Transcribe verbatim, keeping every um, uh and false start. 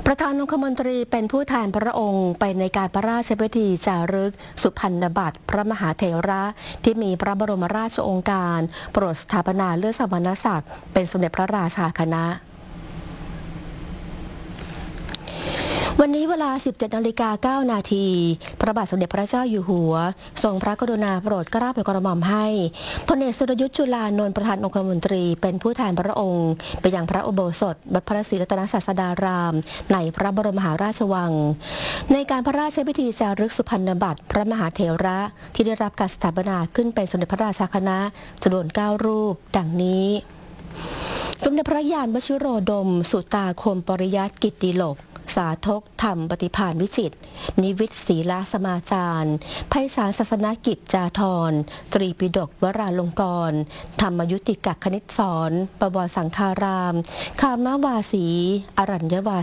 ประธานองคมนตรีเป็นผู้แทนพระองค์ไปในการพระราชพิธีจารึกสุพรรณบัตรพระมหาเถระที่มีพระบรมราชโองการโปรดสถาปนาเลื่อนสมณศักดิ์เป็นสมเด็จพระราชาคณะวันนี้เวลา สิบเจ็ดนาฬิกาเก้านาที พระบาทสมเด็จพระเจ้าอยู่หัวทรงพระกรุณาโปรดเกล้าโปรดกระหม่อมให้พลเอกสุรยุทธจุลานนท์ประธานองคมนตรีเป็นผู้แทนพระองค์ไปยังพระอุโบสถวัดพระศรีรัตนศาสดารามในพระบรมมหาราชวังในการพระราชพิธีจารึกสุพรรณบัตรพระมหาเถระที่ได้รับการสถาปนาขึ้นเป็นสมเด็จพระราชาคณะจำนวนเก้ารูปดังนี้สมเด็จพระญาณวชิโรดมสุตาคมปริยัติกิตติโลกสาธกธรรมปฏิภาณวิจิตรนิวิตศีลาสมาจารไพศาลศาสนกิจจาธรตรีปิฎกวราลงกรณ์ธรรมยุติกคณิตสอนปวรสังฆารามคามวาสีอรัญญวา